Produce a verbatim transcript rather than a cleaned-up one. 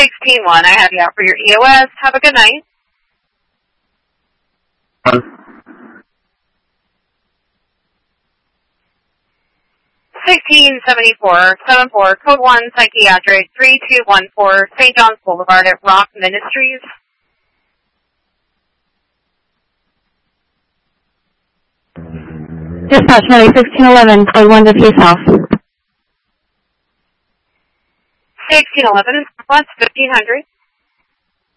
sixteen one, I have you out for your E O S. Have a good night. sixteen seventy-four, seven four, code one, psychiatric, three two one four, Saint John's Boulevard at Rock Ministries. Dispatch Money sixteen eleven, code one to Peace House. sixteen eleven, that's fifteen hundred.